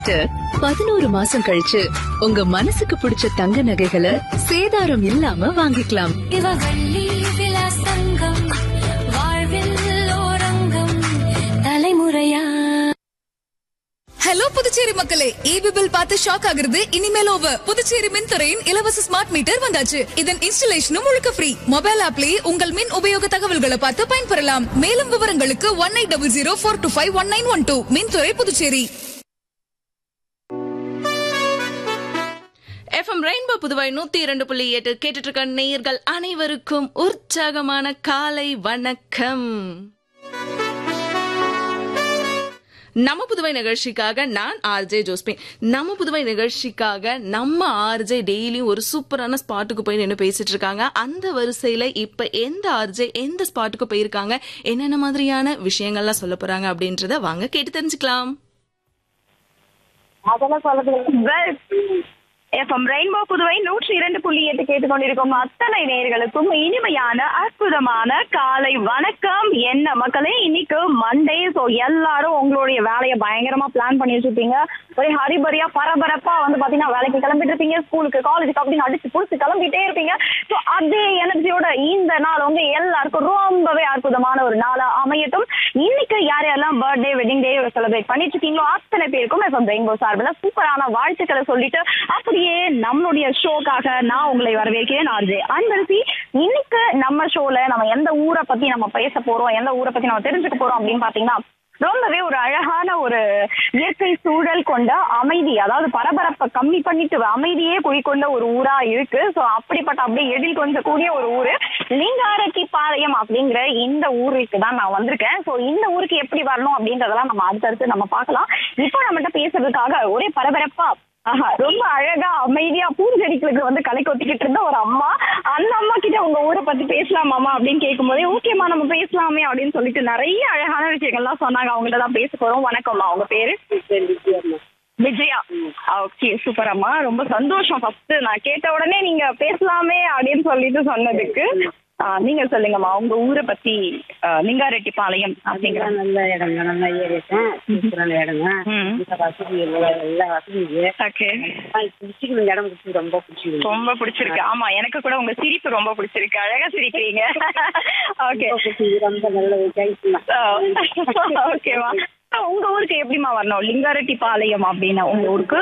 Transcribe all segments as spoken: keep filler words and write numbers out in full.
பதினோரு மாசம் கழிச்சு உங்க மனசுக்கு பிடிச்ச தங்க நகைகளை சேதாரம் இல்லாம வாங்கிக்கலாம். இவவள்ளி விலாசங்கம் வாழ்வில் ஓரங்கம் தலைமுறையா. ஹலோ புதுச்சேரி மக்களே, ஈபி பில் பார்த்து ஷாக் ஆகுறது இனிமேல் ஓவர். புதுச்சேரி மின்துறையின் இலவச ஸ்மார்ட் மீட்டர் வந்தாச்சு. இதன் இன்ஸ்டலேஷனும் முழுக்க ஃப்ரீ. மொபைல் ஆப்லயே உங்கள் மின் உபயோக தகவல்களை பார்த்து பயன்பெறலாம். மேலும் விவரங்களுக்கு ஒன் எயிட் டபுள் ஜீரோ போர் two five one nine one two. மின்துறை புதுச்சேரி. எஃப்எம் ரெயின்போ புதுவை நூத்தி இரண்டு புள்ளி எட்டு கேட்டுட்டு இருக்க நேயர்கள் அனைவருக்கும் உற்சாகமான காலை வணக்கம். நம்ம புதுவை நிகழ்ச்சிக்காக நான் ஆர்ஜே ஜோஸ்பின். நம்ம புதுவை நிகழ்ச்சிக்காக நம்ம ஆர்ஜே டெய்லியும் ஒரு சூப்பரான ஸ்பாட்டுக்கு போய் நின்று பேசிட்டு இருக்காங்க. அந்த வரிசையில இப்ப எந்த ஆர்ஜே எந்த ஸ்பாட்டுக்கு போயிருக்காங்க, என்னென்ன மாதிரியான விஷயங்கள்லாம் சொல்ல போறாங்க அப்படின்றத வாங்க கேட்டு தெரிஞ்சுக்கலாம். அதெல்லாம் சொல்ல எஃப்எம் ரெயின்போ புதுவை நூற்றி இரண்டு புள்ளி எட்டு கேட்டுக்கொண்டிருக்கும் அத்தனை நேயர்களுக்கும் இனிமையான அற்புதமான காலை வணக்கம். என்ன மக்களே, இன்னைக்கு மண்டே. ஸோ எல்லாரும் உங்களுடைய வேலையை பயங்கரமா பிளான் பண்ணி வச்சிருப்பீங்க. ஒரே ஹரிபரியா பரபரப்பா வந்து பாத்தீங்கன்னா வேலைக்கு கிளம்பிட்டு இருப்பீங்க, ஸ்கூலுக்கு காலேஜுக்கு அப்படின்னு அடிச்சு புடிச்சு கிளம்பிட்டே இருப்பீங்க. ஸோ அதே எனர்ஜியோட இந்த நாள் உங்க எல்லாருக்கும் ரொம்பவே அற்புதமான ஒரு நாளா அமையட்டும். இன்னைக்கு யார் யாரெல்லாம் பர்த்டே வெட்டிங் டே செலிப்ரேட் பண்ணிட்டு இருக்கீங்களோ அத்தனை பேருக்கும் எஃப்எம் ரெயின்போ சார்பில் சூப்பரான வாழ்த்துக்களை சொல்லிட்டு அப்படி நம்மளுடைய ஷோக்காக நான் உங்களை வரவேற்கிறேன் ஆர்ஜே அன்பரசி. இன்னைக்கு நம்ம ஷோல நம்ம எந்த ஊரை பத்தி நம்ம பேச போறோம், எந்த ஊரை பத்தி நம்ம தெரிஞ்சுக்க போறோம் அப்படின்னு பாத்தீங்கன்னா, ரொம்பவே ஒரு அழகான ஒரு இயற்கை சூழல் கொண்ட அமைதி, அதாவது பரபரப்பை கம்மி பண்ணிட்டு அமைதியே குடிக்கொண்ட ஒரு ஊரா இருக்கு. ஸோ அப்படிப்பட்ட அப்படியே எழில் கொஞ்சம் கூடிய ஒரு ஊரு லிங்காரட்டிப்பாளையம் அப்படிங்கிற இந்த ஊருக்கு தான் நான் வந்திருக்கேன். ஸோ இந்த ஊருக்கு எப்படி வரணும் அப்படின்றதெல்லாம் நம்ம அடுத்தடுத்து நம்ம பார்க்கலாம். இப்போ நம்மகிட்ட பேசுறதுக்காக ஒரே பரபரப்பா ஆஹா ரொம்ப அழகா அமைதியா பூஞ்செடிகளுக்கு வந்து களை கொத்திக்கிட்டு இருந்த ஒரு அம்மா. அந்த அம்மா கிட்ட உங்க ஊரை பத்தி பேசலாமாமா அப்படின்னு கேட்கும் போதே ஓகேமா நம்ம பேசலாமே அப்படின்னு சொல்லிட்டு நிறைய அழகான விஷயங்கள்லாம் சொன்னாங்க. அவங்கள்ட்ட தான் பேச போறோம். வணக்கம்மா, உங்க பேரு? விஜயா. ஓகே, சூப்பர் அம்மா, ரொம்ப சந்தோஷம். ஃபர்ஸ்ட் நான் கேட்ட உடனே நீங்க பேசலாமே அப்படின்னு சொல்லிட்டு சொன்னதுக்கு நீங்க சொல்லுங்கம்மா உங்க ஊரை பத்தி. லிங்காரெட்டிப்பாளையம் அப்படிங்கிற நல்ல இடங்க, நல்ல ஏரியா, சூப்பரான இடங்க, வசதி எல்லா வசதியும் பிடிச்சிருக்கு. இடம் பிடிச்சி ரொம்ப பிடிச்சிருக்கு, ரொம்ப பிடிச்சிருக்கு. ஆமா, எனக்கு கூட உங்க சிரிப்பு ரொம்ப பிடிச்சிருக்கு, அழகா சிரிக்கிறீங்க. ஓகே, ரொம்ப நல்ல. ஓகேவா, உங்க ஊருக்கு எப்படிமா வரணும்? லிங்காரெட்டிப்பாளையம் அப்படின்னா உங்க ஊருக்கு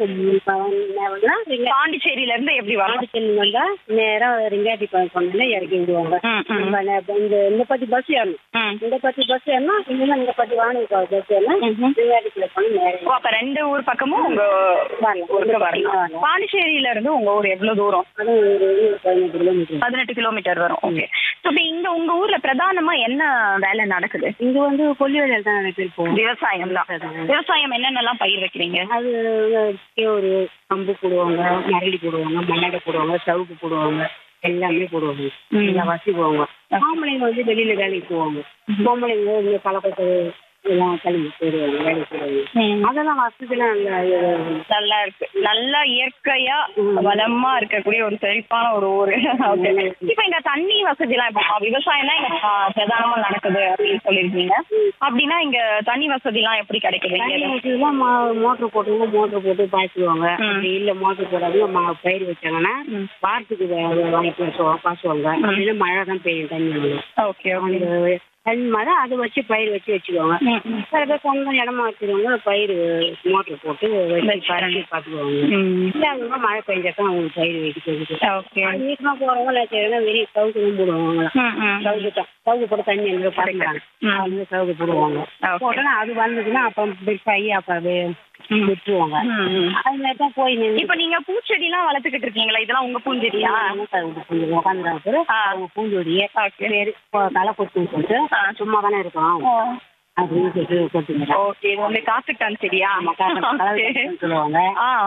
பாண்டிச்சேரியில இருந்து எப்படி வரணும்? வந்தா நேரம் லிங்காரெட்டிப்பாளையம் சொன்னா இறக்கி விடுவாங்க. இந்த பத்தி பஸ் ஏறணும், இந்த பத்தி பஸ் ஏறணும், இல்லைன்னா இந்த பத்தி வாங்க பஸ் ஏறணும். லிங்காரெட்டிப்பாளையம் நேரம். அப்ப ரெண்டு ஊர் பக்கமும் உங்க ஊருக்கு வரணும். பாண்டிச்சேரியில இருந்து உங்க ஊர் எவ்வளவு தூரம்? பதினெட்டு கிலோமீட்டர். பதினெட்டு கிலோமீட்டர் வரும். ஓகே. இங்க உங்க ஊர்ல பிரதானமா என்ன வேலை நடக்குது? இங்க வந்து கொல்லி வேலையில தான் நிறைய பேர் போவோம். விவசாயம் தான். விவசாயம் என்னென்னலாம் பயிர் வைக்கிறீங்க? அது ஒரு கம்பு போடுவாங்க, மரளி போடுவாங்க, மண்ணடை போடுவாங்க, சவுக்கு போடுவாங்க, எல்லாமே போடுவாங்க. எல்லாம் வசி போவாங்க. ஆம்பளைங்க வந்து வெளியில வேலைக்கு போவாங்க. பொம்பளைங்க வந்து கலப்பட்டு எல்லாம் கிளம்பி போடுவாங்க, வேலைக்கு போடுவாங்க. அதெல்லாம் வசதிலாம் நல்லா இருக்கு. நல்லா இயற்கையா வளமா இருக்கக்கூடிய ஒரு செழிப்பான ஒரு ஊரு. இப்ப இங்க தண்ணி வசதி எல்லாம் இப்போ விவசாயம் தான் இங்க பிரதானமா நடக்குது அப்படின்னு சொல்லியிருக்கீங்க. அப்படின்னா இங்க தண்ணி வசதி எல்லாம் எப்படி கிடைக்குது? மோட்டர் போட்டுங்க, மோட்டர் போட்டு பாய்ச்சுவாங்க. அப்படி இல்ல மோட்டர் போடாம பயிர் வச்சாங்கன்னா வாரத்துக்கு வாங்கி பாய்ச்சுவாங்க. அப்படின்னா மழை தான் பெய்யும் தண்ணி. ஓகே, தண்ணி மழை அதை வச்சு பயிர் வச்சு வச்சுக்குவாங்க. சில பேர் சொந்தம் இடமா வச்சுருவாங்க, பயிர் மோட்டர் போட்டு பரண்டி பார்த்துக்குவாங்க. இல்லாதவங்க மழை பெஞ்சாக்கா அவங்களுக்கு பயிர் வைக்கிறது. வீட்டுமா போறவங்க இல்லை வெளியே சவுக்கு போடுவாங்க. சவுக்கு தான் சவுக்கு போட்டு தண்ணி எங்க பறக்கிறாங்க, அவங்க சவுக்கு போடுவாங்க. போட்டோன்னா அது வந்ததுன்னா அப்புறம் பைய அப்புறம் விட்டுருவாங்க. அது மாதிரி தான் போய் இப்ப நீங்க பூச்செடி எல்லாம் வளர்த்துக்கிட்டு இருக்கீங்களா? இதெல்லாம் உங்க பூஞ்செடியா? உட்காந்துருக்காரு அவங்க பூஞ்செடியே பேரு களை கொத்துன்னு சொல்லிட்டு சும்மா தானே இருக்கும் அப்படின்னு சொல்லிட்டு கொத்துங்க. ஓகே, இது வந்து காசுட்டான் சரியா? சொல்லுவாங்க.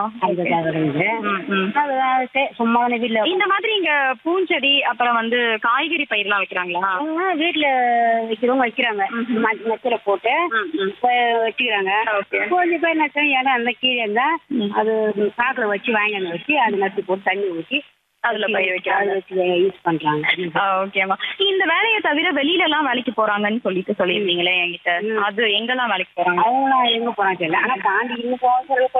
சும்மா தானே வீட்டுல இந்த மாதிரி இங்க பூஞ்செடி அப்புறம் வந்து காய்கறி பயிர் எல்லாம் வைக்கிறாங்களா? வீட்டுல வைக்கிறவங்க வைக்கிறாங்க. மச்சல போட்டு வச்சுக்கிறாங்க. கொஞ்சம் பேர் நச்சம் இடம் அந்த கீழே இருந்தா அது காக்குல வச்சு வாங்கி வச்சு அது நட்டு போட்டு தண்ணி ஊற்றி அதுல பயிர் வைக்கிறாங்க, யூஸ் பண்றாங்க. ஓகேமா. இந்த வேலையை தவிர வெளியில எல்லாம் வேலைக்கு போறாங்கன்னு சொல்லிட்டு சொல்லியிருந்தீங்களே என்கிட்ட, அது எங்கெல்லாம் வேலைக்கு போறாங்க? அவங்க எங்க போறாங்க தெரியல, ஆனா தாண்டி இன்னும் போக